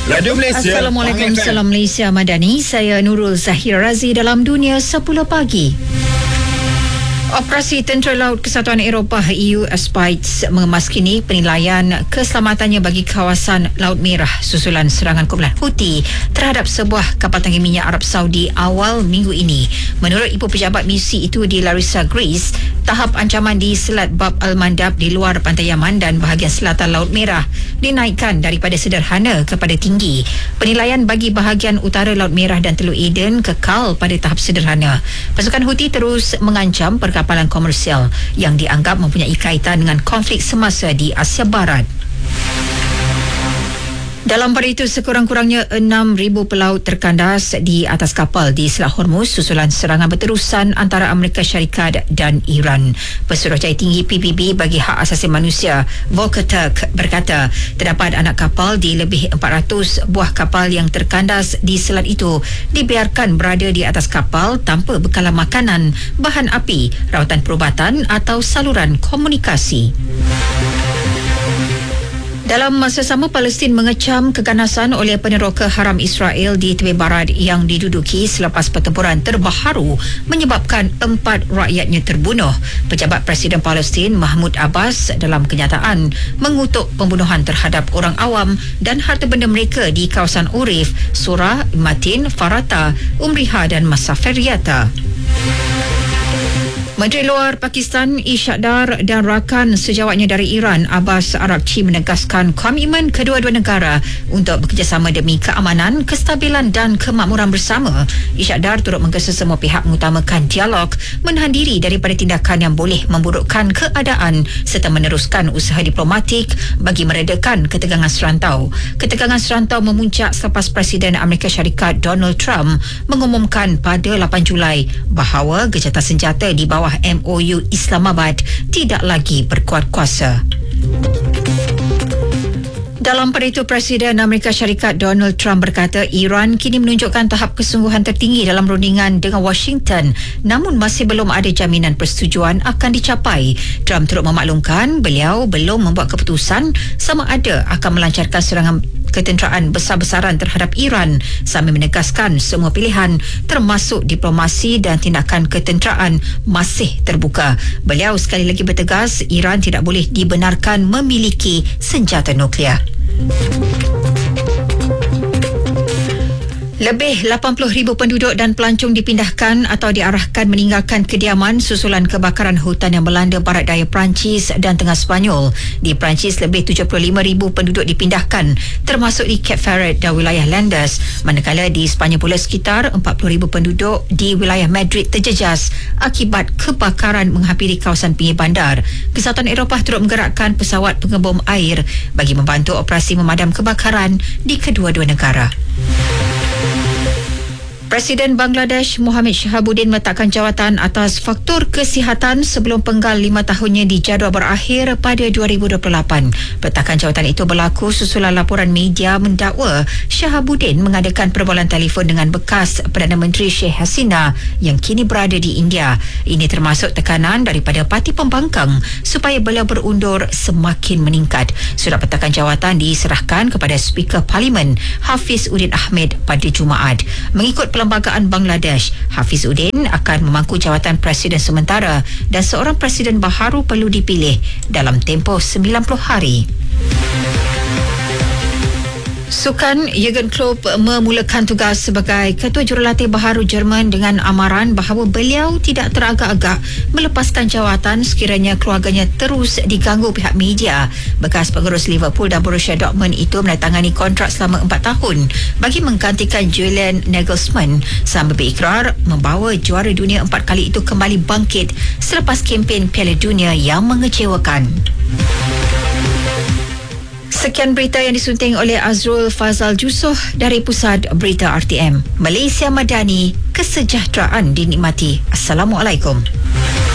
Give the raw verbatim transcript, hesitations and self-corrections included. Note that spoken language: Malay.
Radio Malaysia. Assalamualaikum, salam Malaysia Madani. Saya Nurul Zahir Razi dalam Dunia sepuluh pagi. Operasi Tentera Laut Kesatuan Eropah E U Aspides memaskini penilaian keselamatannya bagi kawasan Laut Merah susulan serangan kumpulan Houthi terhadap sebuah kapal tangki minyak Arab Saudi awal minggu ini. Menurut Ibu Pejabat Misi itu di Larissa, Greece, tahap ancaman di Selat Bab Al-Mandab di luar pantai Yaman dan bahagian selatan Laut Merah dinaikkan daripada sederhana kepada tinggi. Penilaian bagi bahagian utara Laut Merah dan Teluk Aden kekal pada tahap sederhana. Pasukan Houthi terus mengancam perkara kapal komersial yang dianggap mempunyai kaitan dengan konflik semasa di Asia Barat. Dalam pada itu, sekurang-kurangnya enam ribu pelaut terkandas di atas kapal di Selat Hormuz susulan serangan berterusan antara Amerika Syarikat dan Iran. Pesuruhjaya tinggi P B B bagi Hak Asasi Manusia Volker Turk berkata terdapat anak kapal di lebih empat ratus buah kapal yang terkandas di selat itu dibiarkan berada di atas kapal tanpa bekalan makanan, bahan api, rawatan perubatan atau saluran komunikasi. Dalam masa sama, Palestin mengecam keganasan oleh peneroka haram Israel di tepi barat yang diduduki selepas pertempuran terbaharu menyebabkan empat rakyatnya terbunuh. Pejabat Presiden Palestin Mahmud Abbas dalam kenyataan mengutuk pembunuhan terhadap orang awam dan harta benda mereka di kawasan Urif, Surah, Matin, Farata, Umriha dan Masaferiata. Menteri Luar Pakistan Ishak Dar dan rakan sejawatnya dari Iran Abbas Araghchi menegaskan komitmen kedua-dua negara untuk bekerjasama demi keamanan, kestabilan dan kemakmuran bersama. Ishak Dar turut menggesa semua pihak mengutamakan dialog, menahan diri daripada tindakan yang boleh memburukkan keadaan serta meneruskan usaha diplomatik bagi meredakan ketegangan serantau. Ketegangan serantau memuncak selepas Presiden Amerika Syarikat Donald Trump mengumumkan pada lapan Julai bahawa gencatan senjata di bawah M O U Islamabad tidak lagi berkuat kuasa. Dalam pada itu, Presiden Amerika Syarikat Donald Trump berkata Iran kini menunjukkan tahap kesungguhan tertinggi dalam rundingan dengan Washington, namun masih belum ada jaminan persetujuan akan dicapai. Trump turut memaklumkan beliau belum membuat keputusan sama ada akan melancarkan serangan ketenteraan besar-besaran terhadap Iran sambil menegaskan semua pilihan termasuk diplomasi dan tindakan ketenteraan masih terbuka. Beliau sekali lagi bertegas Iran tidak boleh dibenarkan memiliki senjata nuklear. Lebih lapan puluh ribu penduduk dan pelancong dipindahkan atau diarahkan meninggalkan kediaman susulan kebakaran hutan yang melanda barat daya Perancis dan tengah Sepanyol. Di Perancis, lebih tujuh puluh lima ribu penduduk dipindahkan termasuk di Cape Ferret dan wilayah Landes. Manakala di Sepanyol pula sekitar empat puluh ribu penduduk di wilayah Madrid terjejas akibat kebakaran menghampiri kawasan pinggir bandar. Kesatuan Eropah turut menggerakkan pesawat pengebom air bagi membantu operasi memadam kebakaran di kedua-dua negara. Presiden Bangladesh Mohamad Shahabuddin meletakkan jawatan atas faktor kesihatan sebelum penggal lima tahunnya dijadual berakhir pada dua ribu dua puluh lapan. Peletakan jawatan itu berlaku susulan laporan media mendakwa Shahabuddin mengadakan perbualan telefon dengan bekas Perdana Menteri Sheikh Hasina yang kini berada di India. Ini termasuk tekanan daripada parti pembangkang supaya beliau berundur semakin meningkat. Surat peletakan jawatan diserahkan kepada Speaker Parlimen Hafiz Udin Ahmed pada Jumaat. Mengikut Perlembagaan Bangladesh, Hafiz Udin akan memangku jawatan Presiden sementara dan seorang Presiden baharu perlu dipilih dalam tempoh sembilan puluh hari. Sukan Jurgen Klopp memulakan tugas sebagai ketua jurulatih baharu Jerman dengan amaran bahawa beliau tidak teragak-agak melepaskan jawatan sekiranya keluarganya terus diganggu pihak media. Bekas pengurus Liverpool dan Borussia Dortmund itu menandatangani kontrak selama empat tahun bagi menggantikan Julian Nagelsmann sambil berikrar membawa juara dunia empat kali itu kembali bangkit selepas kempen Piala Dunia yang mengecewakan. Sekian berita yang disunting oleh Azrul Fazal Jusoh dari Pusat Berita R T M. Malaysia Madani, kesejahteraan dinikmati. Assalamualaikum.